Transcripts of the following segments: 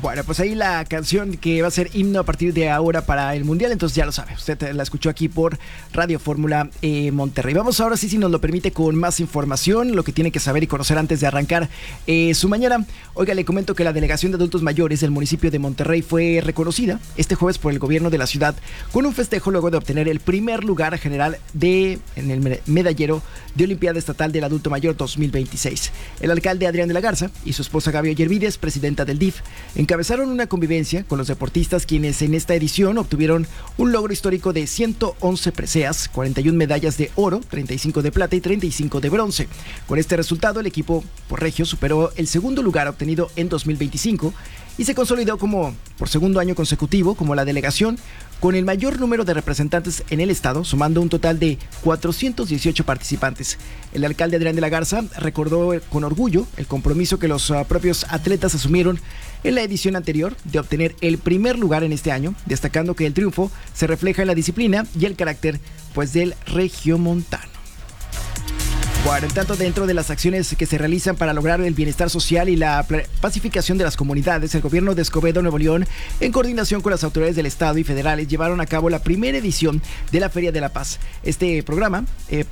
Bueno, pues ahí la canción que va a ser himno a partir de ahora para el Mundial, entonces ya lo sabe, usted la escuchó aquí por Radio Fórmula Monterrey. Vamos ahora sí, si nos lo permite, con más información, lo que tiene que saber y conocer antes de arrancar su mañana. Oiga, le comento que la Delegación de Adultos Mayores del municipio de Monterrey fue reconocida este jueves por el gobierno de la ciudad con un festejo luego de obtener el primer lugar general en el medallero de Olimpiada Estatal del Adulto Mayor 2026. El alcalde Adrián de la Garza y su esposa Gaby Ollervides, presidenta del DIF, encabezaron una convivencia con los deportistas, quienes en esta edición obtuvieron un logro histórico de 111 preseas, 41 medallas de oro, 35 de plata y 35 de bronce. Con este resultado, el equipo regio superó el segundo lugar obtenido en 2025 y se consolidó como por segundo año consecutivo como la delegación con el mayor número de representantes en el estado, sumando un total de 418 participantes. El alcalde Adrián de la Garza recordó con orgullo el compromiso que los propios atletas asumieron en la edición anterior de obtener el primer lugar en este año, destacando que el triunfo se refleja en la disciplina y el carácter del regiomontano. Bueno, en tanto, dentro de las acciones que se realizan para lograr el bienestar social y la pacificación de las comunidades, el gobierno de Escobedo, Nuevo León, en coordinación con las autoridades del estado y federales, llevaron a cabo la primera edición de la Feria de la Paz. Este programa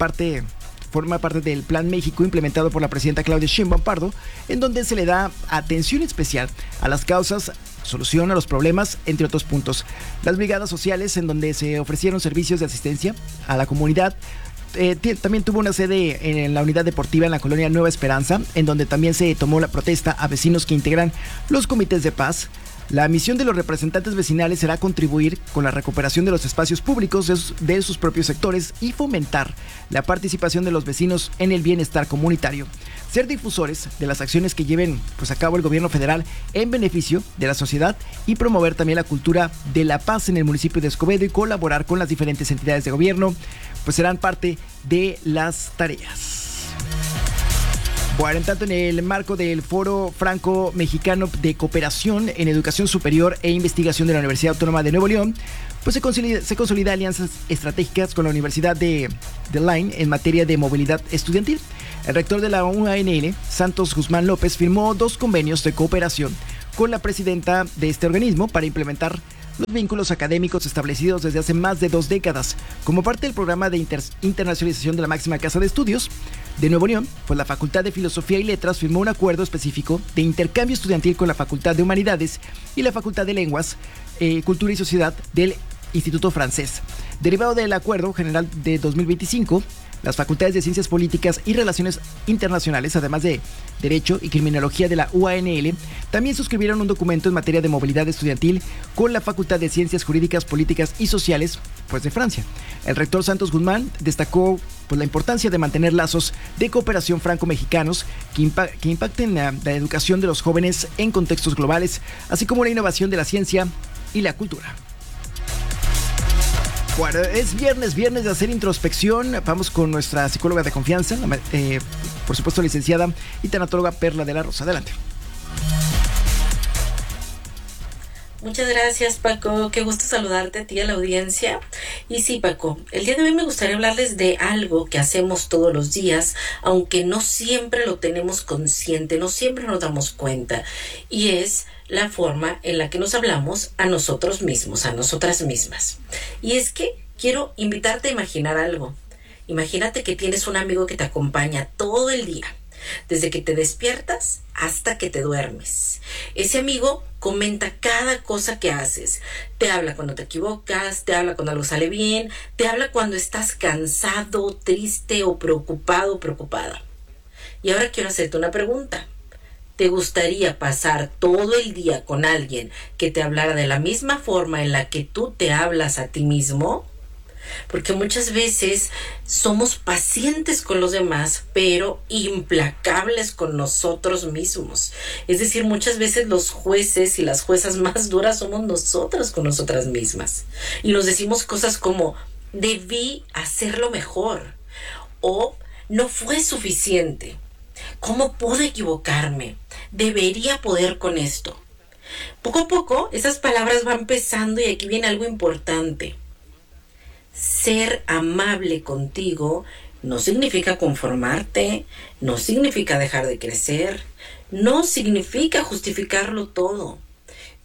forma parte del Plan México implementado por la presidenta Claudia Sheinbaum Pardo, en donde se le da atención especial a las causas, solución a los problemas, entre otros puntos. Las brigadas sociales, en donde se ofrecieron servicios de asistencia a la comunidad, también tuvo una sede en la unidad deportiva en la colonia Nueva Esperanza, en donde también se tomó la protesta a vecinos que integran los comités de paz. La misión de los representantes vecinales será contribuir con la recuperación de los espacios públicos de sus propios sectores y fomentar la participación de los vecinos en el bienestar comunitario. Ser difusores de las acciones que lleven a cabo el gobierno federal en beneficio de la sociedad y promover también la cultura de la paz en el municipio de Escobedo y colaborar con las diferentes entidades de gobierno, serán parte de las tareas. Bueno, en tanto, en el marco del Foro Franco-Mexicano de Cooperación en Educación Superior e Investigación de la Universidad Autónoma de Nuevo León, se consolida alianzas estratégicas con la Universidad de Line en materia de movilidad estudiantil. El rector de la UANL, Santos Guzmán López, firmó 2 convenios de cooperación con la presidenta de este organismo para implementar los vínculos académicos establecidos desde hace más de 2 décadas. Como parte del programa de internacionalización de la máxima casa de estudios de Nuevo León, la Facultad de Filosofía y Letras firmó un acuerdo específico de intercambio estudiantil con la Facultad de Humanidades y la Facultad de Lenguas, Cultura y Sociedad del Instituto Francés. Derivado del Acuerdo General de 2025, las facultades de Ciencias Políticas y Relaciones Internacionales, además de Derecho y Criminología de la UANL, también suscribieron un documento en materia de movilidad estudiantil con la Facultad de Ciencias Jurídicas, Políticas y Sociales, de Francia. El rector Santos Guzmán destacó la importancia de mantener lazos de cooperación franco-mexicanos que impacten la educación de los jóvenes en contextos globales, así como la innovación de la ciencia y la cultura. Bueno, es viernes de hacer introspección. Vamos con nuestra psicóloga de confianza, por supuesto, licenciada y tanatóloga Perla de la Rosa. Adelante. Muchas gracias, Paco. Qué gusto saludarte a ti, a la audiencia. Y sí, Paco, el día de hoy me gustaría hablarles de algo que hacemos todos los días, aunque no siempre lo tenemos consciente, no siempre nos damos cuenta, y es la forma en la que nos hablamos a nosotros mismos, a nosotras mismas. Y es que quiero invitarte a imaginar algo. Imagínate que tienes un amigo que te acompaña todo el día, desde que te despiertas hasta que te duermes. Ese amigo comenta cada cosa que haces. Te habla cuando te equivocas, te habla cuando algo sale bien, te habla cuando estás cansado, triste o preocupado, preocupada. Y ahora quiero hacerte una pregunta. ¿Te gustaría pasar todo el día con alguien que te hablara de la misma forma en la que tú te hablas a ti mismo? Porque muchas veces somos pacientes con los demás, pero implacables con nosotros mismos. Es decir, muchas veces los jueces y las juezas más duras somos nosotras con nosotras mismas. Y nos decimos cosas como, debí hacerlo mejor, o no fue suficiente. ¿Cómo puedo equivocarme? Debería poder con esto. Poco a poco, esas palabras van pesando y aquí viene algo importante. Ser amable contigo no significa conformarte, no significa dejar de crecer, no significa justificarlo todo.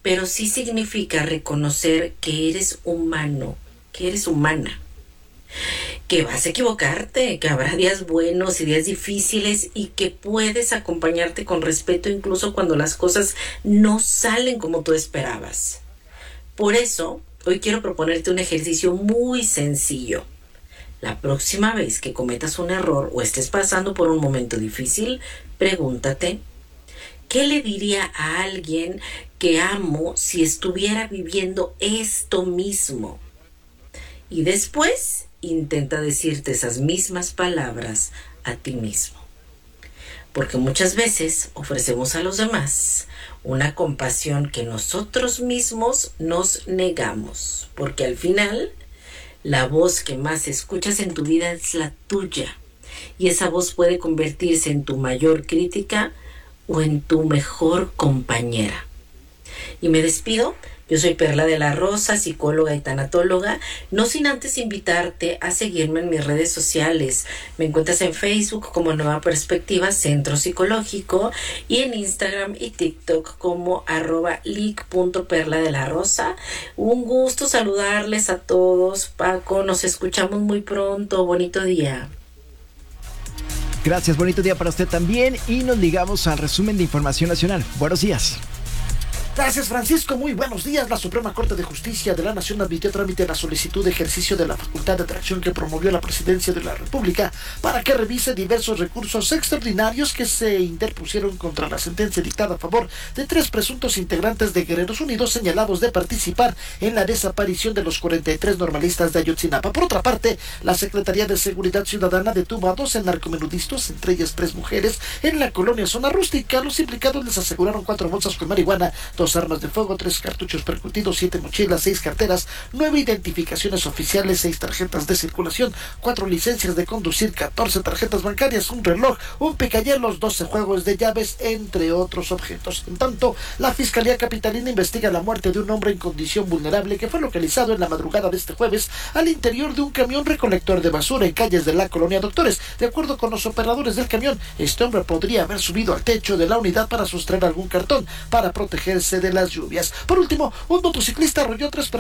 pero sí significa reconocer que eres humano, que eres humana, que vas a equivocarte, que habrá días buenos y días difíciles y que puedes acompañarte con respeto incluso cuando las cosas no salen como tú esperabas. Por eso, hoy quiero proponerte un ejercicio muy sencillo. La próxima vez que cometas un error o estés pasando por un momento difícil, pregúntate, ¿qué le diría a alguien que amo si estuviera viviendo esto mismo? Y después intenta decirte esas mismas palabras a ti mismo. Porque muchas veces ofrecemos a los demás una compasión que nosotros mismos nos negamos. Porque al final, la voz que más escuchas en tu vida es la tuya. Y esa voz puede convertirse en tu mayor crítica o en tu mejor compañera. Y me despido. Yo soy Perla de la Rosa, psicóloga y tanatóloga, no sin antes invitarte a seguirme en mis redes sociales. Me encuentras en Facebook como Nueva Perspectiva Centro Psicológico y en Instagram y TikTok como @lic.perladelarosa. Un gusto saludarles a todos, Paco, nos escuchamos muy pronto, bonito día. Gracias, bonito día para usted también y nos ligamos al resumen de información nacional. Buenos días. Gracias, Francisco. Muy buenos días. La Suprema Corte de Justicia de la Nación admitió trámite la solicitud de ejercicio de la facultad de atracción que promovió la Presidencia de la República para que revise diversos recursos extraordinarios que se interpusieron contra la sentencia dictada a favor de 3 presuntos integrantes de Guerreros Unidos señalados de participar en la desaparición de los 43 normalistas de Ayotzinapa. Por otra parte, la Secretaría de Seguridad Ciudadana detuvo a 12 narcomenudistas, entre ellas 3 mujeres, en la colonia Zona Rústica. Los implicados les aseguraron 4 bolsas con marihuana, 2 armas de fuego, 3 cartuchos percutidos, 7 mochilas, 6 carteras, 9 identificaciones oficiales, 6 tarjetas de circulación, 4 licencias de conducir, 14 tarjetas bancarias, un reloj, un picahielos, 12 juegos de llaves, entre otros objetos. En tanto, la Fiscalía Capitalina investiga la muerte de un hombre en condición vulnerable que fue localizado en la madrugada de este jueves al interior de un camión recolector de basura en calles de la colonia Doctores. De acuerdo con los operadores del camión, este hombre podría haber subido al techo de la unidad para sustraer algún cartón para protegerse de las lluvias. Por último, un motociclista arrolló 3 personas